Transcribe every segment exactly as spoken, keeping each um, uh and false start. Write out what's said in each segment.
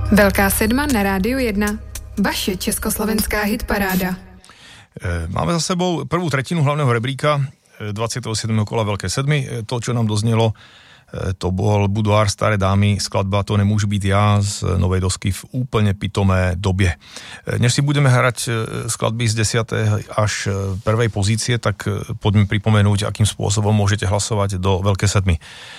Velká sedma na Rádiu jedna. Vaše československá hitparáda. Máme za sebou prvú tretinu hlavného rebríka dvadsiateho siedmeho kola Veľké sedmy. To, čo nám doznelo, to bol Budoár Staré dámy, skladba To nemôžu byť ja z novej dosky v úplne pitomé dobie. Než si budeme hrať skladby z desiatej až prvej pozície, tak poďme pripomenúť, akým spôsobom môžete hlasovať do Veľké sedmy.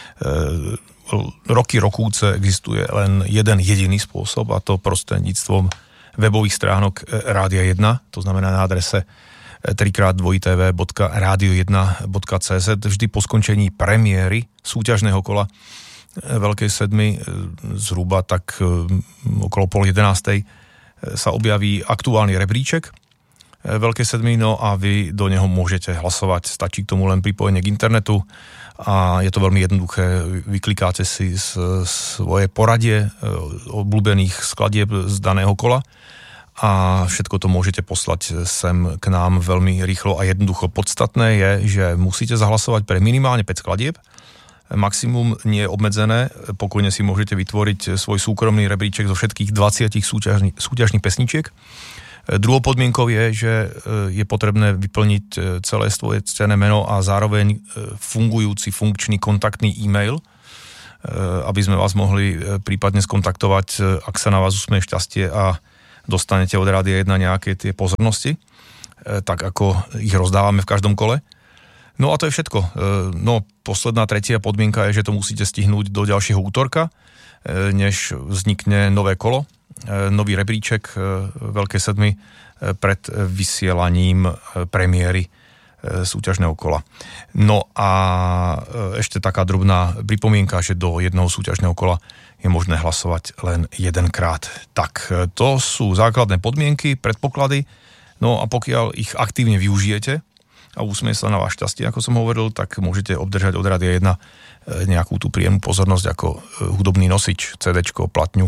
Roky rokúce existuje len jeden jediný spôsob, a to prostredníctvom webových stránok Rádia jedna, to znamená na adrese tri krát dva w bodka radio jedna bodka c z. Vždy po skončení premiéry súťažného kola Veľkej sedmy, zhruba tak okolo pol jedenástej, sa objaví aktuálny rebríček Veľkej sedmy, no a vy do neho môžete hlasovať. Stačí k tomu len pripojenie k internetu a je to veľmi jednoduché. Vyklikáte si svoje poradie obľúbených skladieb z daného kola a všetko to môžete poslať sem k nám veľmi rýchlo a jednoducho. Podstatné je, že musíte zahlasovať pre minimálne päť skladieb. Maximum nie je obmedzené, pokojne si môžete vytvoriť svoj súkromný rebríček zo všetkých dvadsať súťažných, súťažných pesničiek. Druhou podmienkou je, že je potrebné vyplniť celé svoje cenné meno a zároveň fungujúci funkčný kontaktný e-mail, aby sme vás mohli prípadne skontaktovať, ak sa na vás usmeje šťastie a dostanete od Rádia jedna nejaké tie pozornosti, tak ako ich rozdávame v každom kole. No a to je všetko. No, posledná tretia podmienka je, že to musíte stihnúť do ďalšieho útorka, než vznikne nové kolo, nový rebríček Veľkej sedmy pred vysielaním premiéry súťažného kola. No a ešte taká drobná pripomienka, že do jednoho súťažného kola je možné hlasovať len jedenkrát. Tak, to sú základné podmienky, predpoklady, no a pokiaľ ich aktívne využijete a usmie sa na vás šťastie, ako som hovoril, tak môžete obdržať od Rádia jedna nejakú tú príjemnú pozornosť ako hudobný nosič, CDčko, platňu.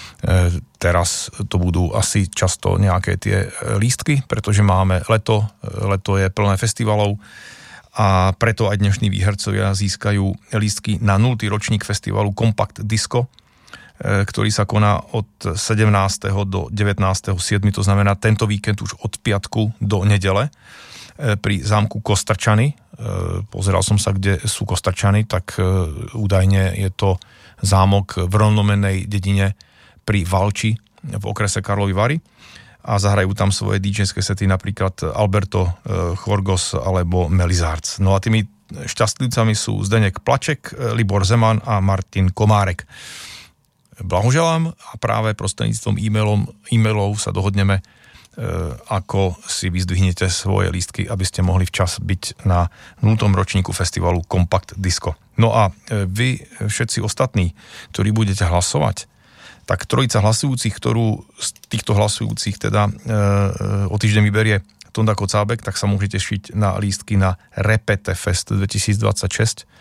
Teraz to budú asi často nejaké tie lístky, pretože máme leto, leto je plné festivalov a preto aj dnešní výhercovia získajú lístky na nultý ročník festivalu Compact Disco, ktorý sa koná od sedemnásteho do devätnásteho siedmeho to znamená tento víkend už od piatku do nedele pri zámku Kostrčany. Pozeral som sa, kde sú Kostrčany, tak údajne je to zámok v rovnomennej dedine pri Valči v okrese Karlovy Vary a zahrajú tam svoje DJské sety napríklad Alberto Chorgos alebo Melizards. No a tými šťastlivcami sú Zdeněk Plaček, Libor Zeman a Martin Komárek. Blahoželám a práve prostredníctvom e-mailom, e-mailov sa dohodneme, ako si vyzdvihnete svoje lístky, aby ste mohli včas byť na nultom ročníku festivalu Compact Disco. No a vy všetci ostatní, ktorí budete hlasovať, tak trojica hlasujúcich, ktorú z týchto hlasujúcich teda e, o týždeň vyberie Tonda Kocábek, tak sa môžete tešiť na lístky na Repete Fest dvetisícdvadsaťšesť. E,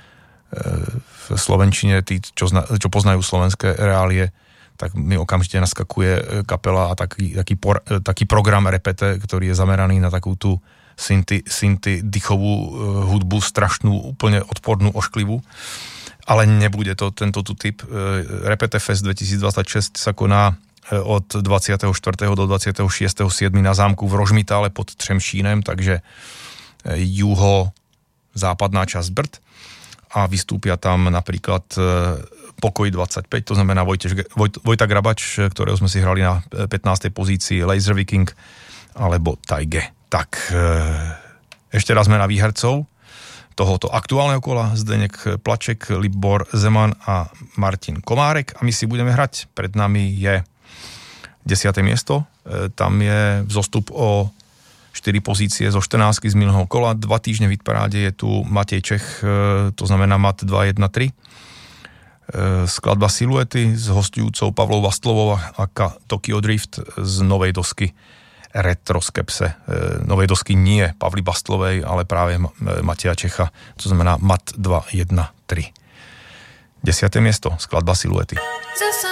v slovenčine, tí, čo, zna, čo poznajú slovenské reálie, tak mi okamžite naskakuje kapela a taký, taký, por, taký program Repete, ktorý je zameraný na takú tú synty, synty dychovú e, hudbu, strašnú, úplne odpornú, ošklivú. Ale nebude to tento tu typ. Repete Fest dvetisícdvadsaťšesť sa koná od dvadsiateho štvrtého do dvadsiateho šiesteho siedmeho na zámku v Rožmitále pod Třemšínem, takže juho-západná časť Brd. A vystúpia tam napríklad Pokoj dvadsaťpäť, to znamená Vojteš, Vojt, Vojta Grabač, ktorého sme si hrali na pätnástej pozícii, Laser Viking alebo Tajge. Tak ešte raz sme na výhercov tohoto aktuálneho kola: Zdeněk Plaček, Libor Zeman a Martin Komárek. A my si budeme hrať. Pred nami je desiate miesto. Tam je vzostup o štyri pozície zo štrnástky z minulého kola. Dva týždne v hitparáde je tu Matej Čech, to znamená Mat dva jedna tri. Skladba Siluety s hostujúcou Pavlou Vastlovou a Tokyo Drift z novej dosky Retroskepse. Novej dosky nie Pavly Bastlovej, ale práve Mateja Čecha, to znamená Mat dva jedna tri. Desiate miesto, skladba Siluety. Zasa